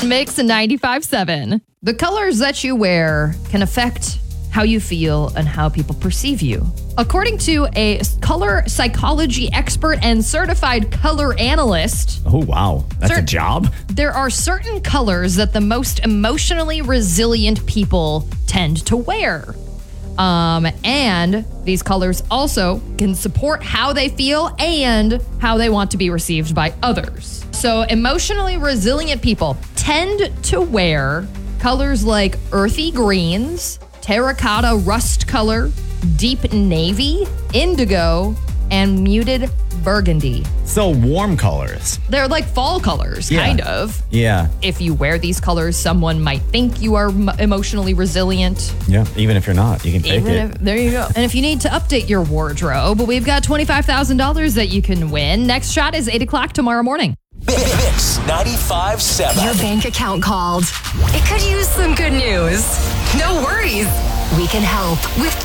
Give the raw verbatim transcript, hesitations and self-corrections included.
Mix ninety-five seven. The colors that you wear can affect how you feel and how people perceive you. According to a color psychology expert and certified color analyst. Oh, wow. That's Certain, a job? There are certain colors that the most emotionally resilient people tend to wear. Um, and these colors also can support how they feel and how they want to be received by others. So emotionally resilient people tend to wear colors like earthy greens, terracotta rust color, deep navy, indigo, and muted burgundy. So warm colors. They're like fall colors, Yeah. kind of. Yeah. If you wear these colors, someone might think you are m- emotionally resilient. Yeah. Even if you're not, you can fake Even it. if, there you go. And if you need to update your wardrobe, we've got twenty-five thousand dollars that you can win. Next shot is eight o'clock tomorrow morning. Mix ninety-five seven. Your bank account called. It could use some good news. No worries. We can help with